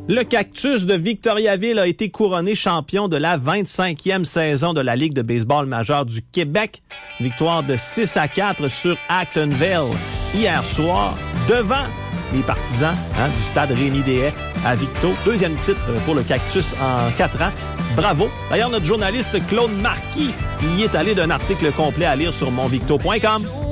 Le Cactus de Victoriaville a été couronné champion de la 25e saison de la Ligue de baseball majeure du Québec. Victoire de 6-4 sur Actonville hier soir devant les partisans du stade Rémy-Déhay à Victo. Deuxième titre pour le Cactus en 4 ans. Bravo. D'ailleurs, notre journaliste Claude Marquis y est allé d'un article complet à lire sur monvicto.com.